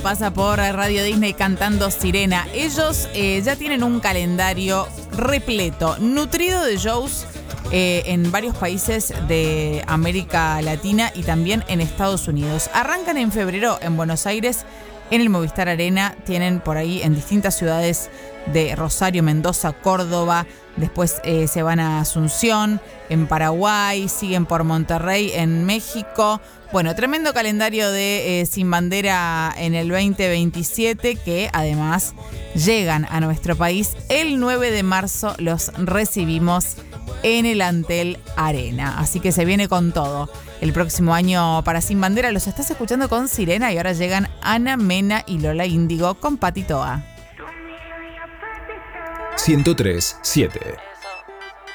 pasa por Radio Disney cantando Sirena. Ellos ya tienen un calendario repleto, nutrido de shows en varios países de América Latina y también en Estados Unidos. Arrancan en febrero en Buenos Aires, en el Movistar Arena. Tienen por ahí en distintas ciudades de Rosario, Mendoza, Córdoba. Después se van a Asunción, en Paraguay, siguen por Monterrey, en México. Bueno, tremendo calendario de Sin Bandera en el 2027, que además llegan a nuestro país el 9 de marzo. Los recibimos en el Antel Arena. Así que se viene con todo. El próximo año para Sin Bandera los estás escuchando con Sirena y ahora llegan Ana Mena y Lola Índigo con Pati Toa. 103.7